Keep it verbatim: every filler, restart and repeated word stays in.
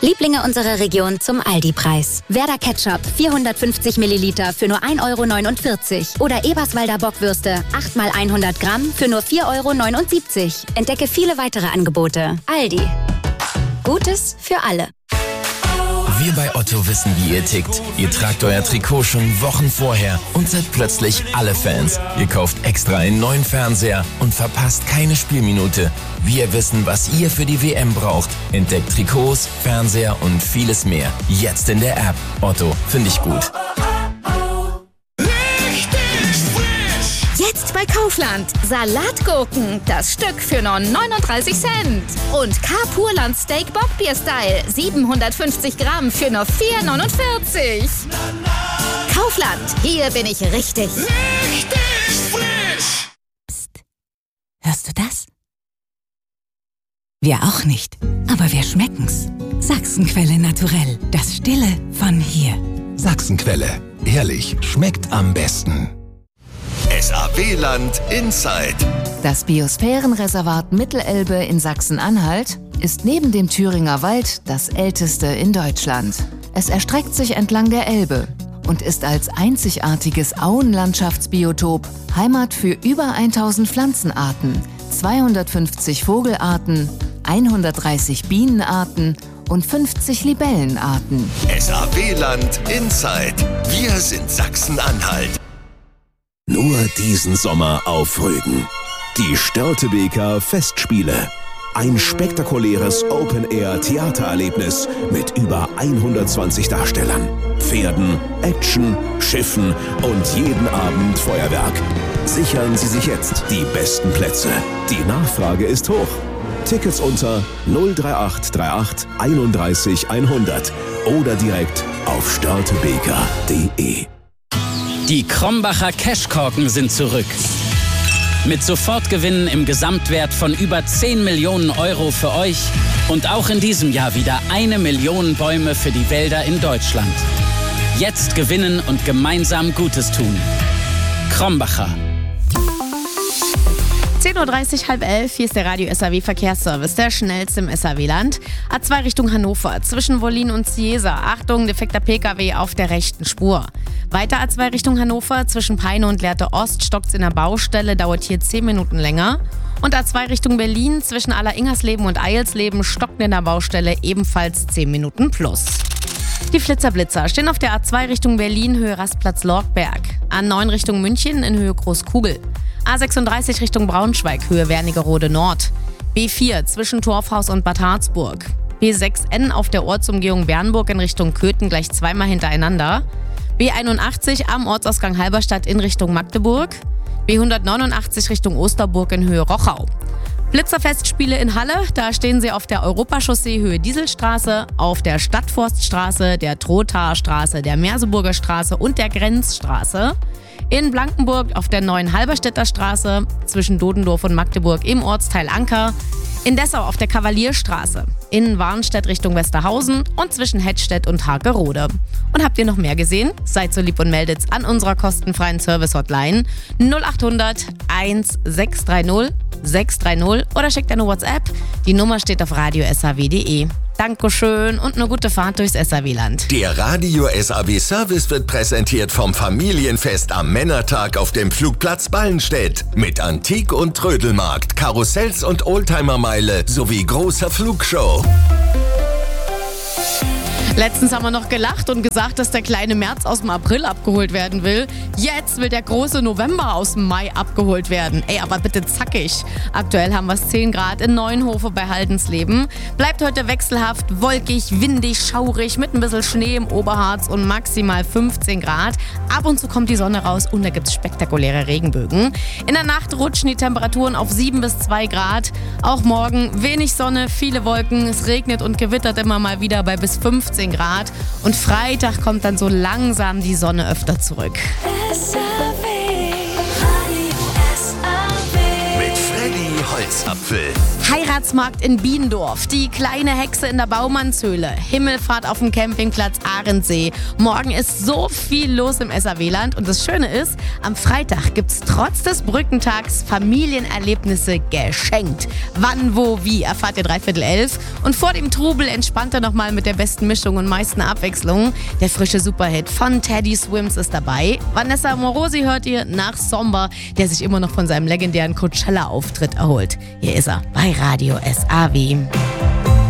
Lieblinge unserer Region zum Aldi-Preis. Werder Ketchup vierhundertfünfzig Milliliter für nur ein Euro neunundvierzig. Oder Eberswalder Bockwürste acht mal hundert Gramm für nur vier Euro neunundsiebzig. Entdecke viele weitere Angebote. Aldi. Gutes für alle. Wir bei Otto wissen, wie ihr tickt. Ihr tragt euer Trikot schon Wochen vorher und seid plötzlich alle Fans. Ihr kauft extra einen neuen Fernseher und verpasst keine Spielminute. Wir wissen, was ihr für die W M braucht. Entdeckt Trikots, Fernseher und vieles mehr. Jetzt in der App. Otto, finde ich gut. Jetzt bei Kaufland. Salatgurken, das Stück für nur neununddreißig Cent. Und K-Purland Steak Bockbier Style, siebenhundertfünfzig Gramm für nur vier neunundvierzig. Kaufland, hier bin ich richtig. Richtig frisch. Psst. Hörst du das? Wir auch nicht, aber wir schmecken's. Sachsenquelle naturell, das Stille von hier. Sachsenquelle, ehrlich, schmeckt am besten. S A W-Land Inside. Das Biosphärenreservat Mittelelbe in Sachsen-Anhalt ist neben dem Thüringer Wald das älteste in Deutschland. Es erstreckt sich entlang der Elbe und ist als einzigartiges Auenlandschaftsbiotop Heimat für über tausend Pflanzenarten, zweihundertfünfzig Vogelarten, hundertdreißig Bienenarten und fünfzig Libellenarten. S A W-Land Inside. Wir sind Sachsen-Anhalt. Nur diesen Sommer auf Rügen. Die Störtebeker Festspiele. Ein spektakuläres Open-Air-Theatererlebnis mit über hundertzwanzig Darstellern, Pferden, Action, Schiffen und jeden Abend Feuerwerk. Sichern Sie sich jetzt die besten Plätze. Die Nachfrage ist hoch. Tickets unter null drei acht drei acht einunddreißig hundert oder direkt auf störtebeker punkt de. Die Krombacher Cashkorken sind zurück. Mit Sofortgewinnen im Gesamtwert von über zehn Millionen Euro für euch und auch in diesem Jahr wieder eine Million Bäume für die Wälder in Deutschland. Jetzt gewinnen und gemeinsam Gutes tun. Krombacher. zehn Uhr dreißig, halb elf, hier ist der Radio S A W Verkehrsservice, der schnellste im S A W-Land. A zwei Richtung Hannover, zwischen Wollin und Ciesa. Achtung, defekter P K W auf der rechten Spur. Weiter A zwei Richtung Hannover, zwischen Peine und Lehrte Ost stockt's in der Baustelle, dauert hier zehn Minuten länger. Und A zwei Richtung Berlin, zwischen Aller-Ingersleben und Eilsleben stockt in der Baustelle ebenfalls zehn Minuten plus. Die Flitzerblitzer stehen auf der A zwei Richtung Berlin, Höhe Rastplatz Lorkberg. A neun Richtung München in Höhe Großkugel. A sechsunddreißig Richtung Braunschweig, Höhe Wernigerode Nord. B vier zwischen Torfhaus und Bad Harzburg. B sechs N auf der Ortsumgehung Bernburg in Richtung Köthen gleich zweimal hintereinander. B einundachtzig am Ortsausgang Halberstadt in Richtung Magdeburg. B hundertneunundachtzig Richtung Osterburg in Höhe Rochau. Blitzerfestspiele in Halle, da stehen sie auf der Europachaussee Höhe Dieselstraße, auf der Stadtforststraße, der Trothaarstraße, der Merseburger Straße und der Grenzstraße. In Blankenburg auf der neuen Halberstädter Straße, zwischen Dodendorf und Magdeburg im Ortsteil Anker. In Dessau auf der Kavalierstraße, in Warnstedt Richtung Westerhausen und zwischen Hettstedt und Hagerode. Und habt ihr noch mehr gesehen? Seid so lieb und meldet's an unserer kostenfreien Service-Hotline null achthundert sechs drei null sechs drei null oder schickt eine WhatsApp. Die Nummer steht auf radio s a w punkt de. Dankeschön und eine gute Fahrt durchs S A W-Land. Der Radio S A W Service wird präsentiert vom Familienfest am Männertag auf dem Flugplatz Ballenstedt. Mit Antik- und Trödelmarkt, Karussells und Oldtimermeile sowie großer Flugshow. Letztens haben wir noch gelacht und gesagt, dass der kleine März aus dem April abgeholt werden will. Jetzt will der große November aus dem Mai abgeholt werden. Ey, aber bitte zackig. Aktuell haben wir es zehn Grad in Neuenhofe bei Haldensleben. Bleibt heute wechselhaft, wolkig, windig, schaurig mit ein bisschen Schnee im Oberharz und maximal fünfzehn Grad. Ab und zu kommt die Sonne raus und da gibt es spektakuläre Regenbögen. In der Nacht rutschen die Temperaturen auf sieben bis zwei Grad. Auch morgen wenig Sonne, viele Wolken. Es regnet und gewittert immer mal wieder bei bis fünfzehn Grad. Und Freitag kommt dann so langsam die Sonne öfter zurück. Mit Freddy Holz. Augapfel. Heiratsmarkt in Biendorf, die kleine Hexe in der Baumannshöhle, Himmelfahrt auf dem Campingplatz Ahrensee. Morgen ist so viel los im S A W-Land und das Schöne ist, am Freitag gibt's trotz des Brückentags Familienerlebnisse geschenkt. Wann, wo, wie erfahrt ihr dreiviertel elf und vor dem Trubel entspannt er nochmal mit der besten Mischung und meisten Abwechslung. Der frische Superhit von Teddy Swims ist dabei. Vanessa Morosi hört ihr nach Somber, der sich immer noch von seinem legendären Coachella-Auftritt erholt. Hier ist er bei Radio S A W.